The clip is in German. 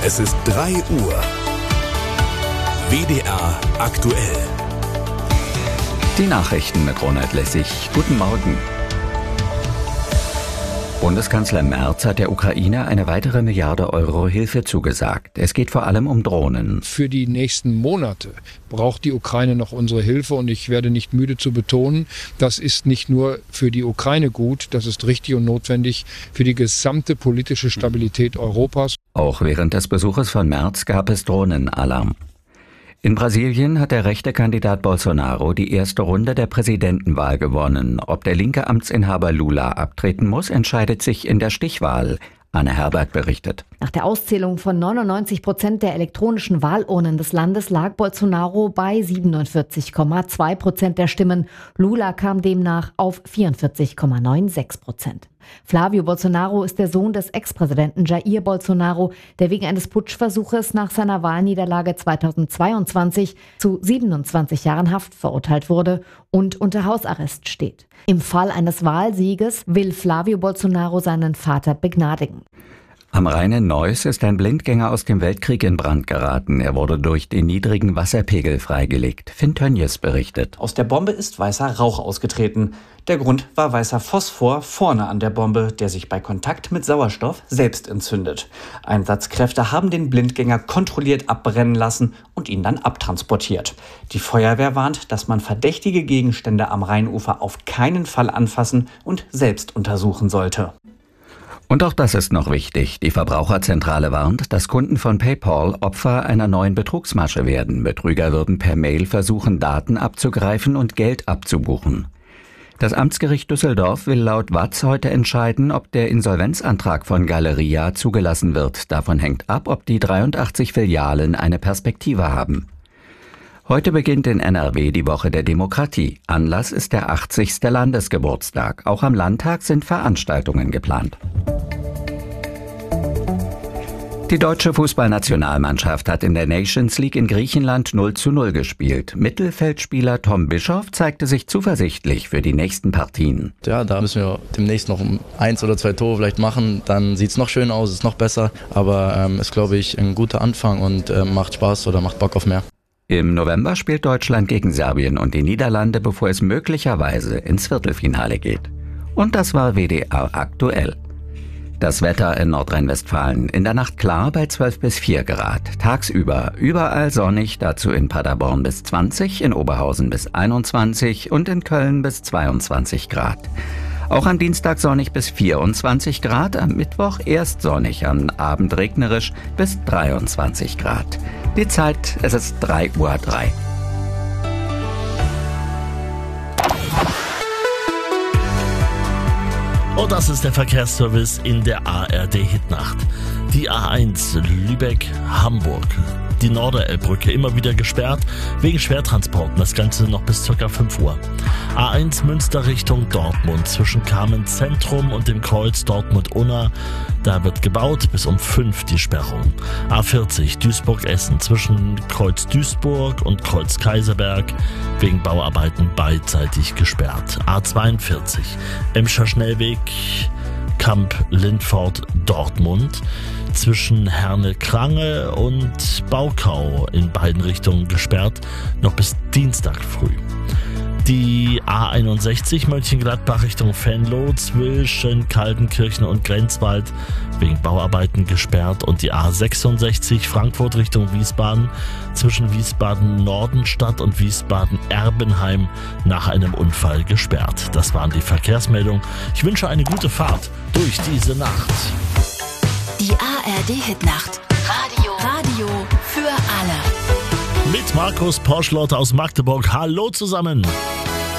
Es ist 3 Uhr. WDR aktuell. Die Nachrichten mit Ronald Lessig. Guten Morgen. Bundeskanzler Merz hat der Ukraine eine weitere €1 Milliarde Hilfe zugesagt. Es geht vor allem um Drohnen. Für die nächsten Monate braucht die Ukraine noch unsere Hilfe und ich werde nicht müde zu betonen, das ist nicht nur für die Ukraine gut, das ist richtig und notwendig für die gesamte politische Stabilität Europas. Auch während des Besuches von Merz gab es Drohnenalarm. In Brasilien hat der rechte Kandidat Bolsonaro die erste Runde der Präsidentenwahl gewonnen. Ob der linke Amtsinhaber Lula abtreten muss, entscheidet sich in der Stichwahl. Anne Herbert berichtet. Nach der Auszählung von 99% der elektronischen Wahlurnen des Landes lag Bolsonaro bei 47,2% der Stimmen. Lula kam demnach auf 44,96%. Flavio Bolsonaro ist der Sohn des Ex-Präsidenten Jair Bolsonaro, der wegen eines Putschversuches nach seiner Wahlniederlage 2022 zu 27 Jahren Haft verurteilt wurde und unter Hausarrest steht. Im Fall eines Wahlsieges will Flavio Bolsonaro seinen Vater begnadigen. Am Rhein in Neuss ist ein Blindgänger aus dem Weltkrieg in Brand geraten. Er wurde durch den niedrigen Wasserpegel freigelegt. Finn Tönjes berichtet. Aus der Bombe ist weißer Rauch ausgetreten. Der Grund war weißer Phosphor vorne an der Bombe, der sich bei Kontakt mit Sauerstoff selbst entzündet. Einsatzkräfte haben den Blindgänger kontrolliert abbrennen lassen und ihn dann abtransportiert. Die Feuerwehr warnt, dass man verdächtige Gegenstände am Rheinufer auf keinen Fall anfassen und selbst untersuchen sollte. Und auch das ist noch wichtig. Die Verbraucherzentrale warnt, dass Kunden von PayPal Opfer einer neuen Betrugsmasche werden. Betrüger würden per Mail versuchen, Daten abzugreifen und Geld abzubuchen. Das Amtsgericht Düsseldorf will laut Watz heute entscheiden, ob der Insolvenzantrag von Galeria zugelassen wird. Davon hängt ab, ob die 83 Filialen eine Perspektive haben. Heute beginnt in NRW die Woche der Demokratie. Anlass ist der 80. Landesgeburtstag. Auch am Landtag sind Veranstaltungen geplant. Die deutsche Fußballnationalmannschaft hat in der Nations League in Griechenland 0:0 gespielt. Mittelfeldspieler Tom Bischoff zeigte sich zuversichtlich für die nächsten Partien. Ja, da müssen wir demnächst noch 1 oder 2 Tore vielleicht machen. Dann sieht es noch schön aus, ist noch besser. Aber ist, glaube ich, ein guter Anfang und macht Spaß oder macht Bock auf mehr. Im November spielt Deutschland gegen Serbien und die Niederlande, bevor es möglicherweise ins Viertelfinale geht. Und das war WDR aktuell. Das Wetter in Nordrhein-Westfalen. In der Nacht klar bei 12 bis 4 Grad. Tagsüber überall sonnig, dazu in Paderborn bis 20, in Oberhausen bis 21 und in Köln bis 22 Grad. Auch am Dienstag sonnig bis 24 Grad, am Mittwoch erst sonnig, am Abend regnerisch bis 23 Grad. Die Zeit, es ist 3:03 Uhr. Und das ist der Verkehrsservice in der ARD-Hitnacht. Die A1 Lübeck-Hamburg. Die Norderelbbrücke immer wieder gesperrt wegen Schwertransporten. Das Ganze noch bis ca. 5 Uhr. A1 Münster Richtung Dortmund zwischen Kamen Zentrum und dem Kreuz Dortmund-Unna. Da wird gebaut, bis um 5 die Sperrung. A40 Duisburg-Essen zwischen Kreuz Duisburg und Kreuz Kaiserberg wegen Bauarbeiten beidseitig gesperrt. A42 Emscher Schnellweg Kamp Lindfort Dortmund zwischen Herne-Krange und Baukau in beiden Richtungen gesperrt, noch bis Dienstag früh. Die A61 Mönchengladbach Richtung Venlo zwischen Kaltenkirchen und Grenzwald wegen Bauarbeiten gesperrt und die A66 Frankfurt Richtung Wiesbaden zwischen Wiesbaden-Nordenstadt und Wiesbaden-Erbenheim nach einem Unfall gesperrt. Das waren die Verkehrsmeldungen. Ich wünsche eine gute Fahrt durch diese Nacht. Die ARD-Hitnacht. Radio für alle. Mit Markus Porschlott aus Magdeburg. Hallo zusammen.